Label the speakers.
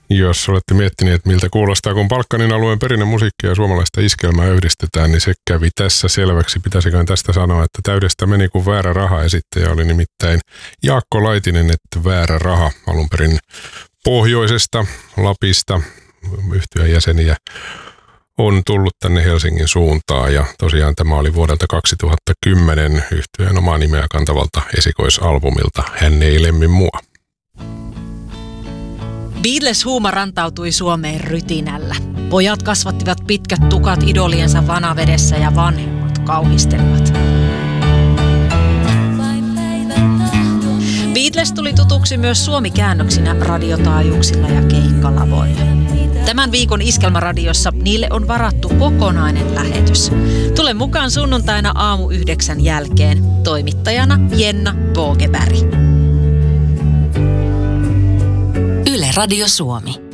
Speaker 1: Jos olette miettineet, miltä kuulostaa, kun Balkanin alueen perinnemusiikkia ja suomalaista iskelmää yhdistetään, niin se kävi tässä selväksi. Pitäisikö tästä sanoa, että täydestä meni kuin väärä raha. Esittäjä oli nimittäin Jaakko Laitinen, että väärä raha alun perin pohjoisesta Lapista. Yhtyeen jäseniä on tullut tänne Helsingin suuntaan ja tosiaan tämä oli vuodelta 2010 yhtyeen omaa nimeä kantavalta esikoisalbumilta Hän ei lemmi mua.
Speaker 2: Beatles-huuma rantautui Suomeen rytinällä. Pojat kasvattivat pitkät tukat idoliensa vanavedessä ja vanhemmat kauhistelivat. Beatles tuli tutuksi myös suomikäännöksinä radiotaajuuksilla ja keikkalavoilla. Tämän viikon Iskelmäradiossa niille on varattu kokonainen lähetys. Tule mukaan sunnuntaina 8:00 jälkeen. Toimittajana Jenna Bogeberg.
Speaker 3: Yle Radio Suomi.